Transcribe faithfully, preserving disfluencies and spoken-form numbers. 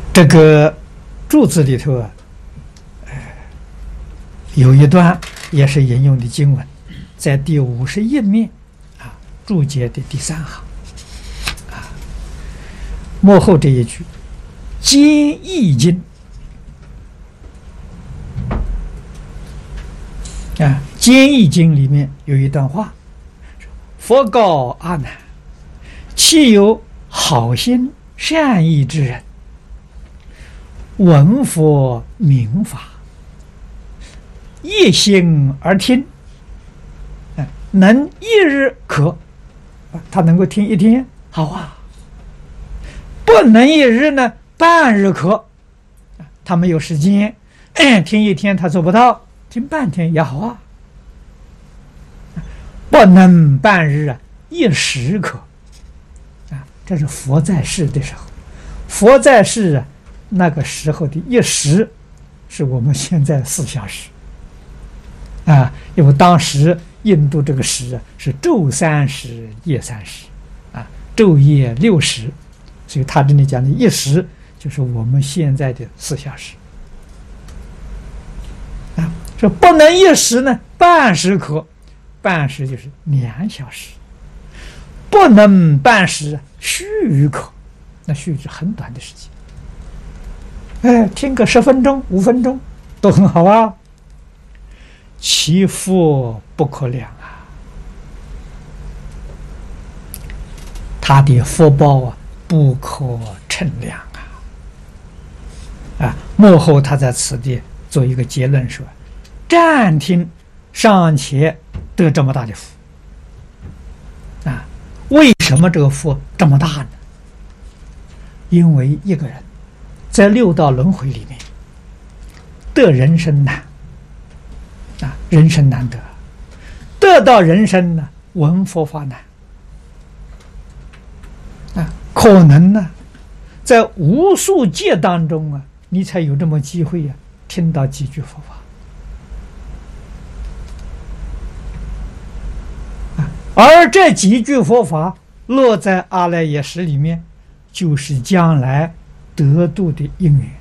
这个注子里头啊，呃，有一段也是引用的经文，在第五十页面啊注解的第三行啊，末后这一句“兼易经”啊，《兼易经》里面有一段话：“佛告阿难，岂有好心善意之人，闻佛明法，一心而听，啊，能一日可，啊，他能够听一天，好啊；不能一日呢，半日可，啊，他没有时间，听一天他做不到，听半天也好啊；不能半日啊，一时可，啊，这是佛在世的时候，佛在世啊。”那个时候的一时，是我们现在四小时，啊，因为当时印度这个时啊是昼三时，夜三时，啊，昼夜六时，所以他这里讲的一时就是我们现在的四小时，啊，说不能一时呢，半时可，半时就是两小时，不能半时，须臾可，那须臾是很短的时间。哎，听个十分钟、五分钟都很好啊。其福不可量啊，他的福报啊不可称量啊！啊，幕后他在此地做一个结论说：暂听尚且得这么大的福啊！为什么这个福这么大呢？因为一个人在六道轮回里面得人生难啊，人生难得，得到人生呢，闻佛法难啊，可能呢，在无数劫当中啊，你才有这么机会啊，听到几句佛法啊，而这几句佛法落在阿赖耶识里面，就是将来得度的因缘。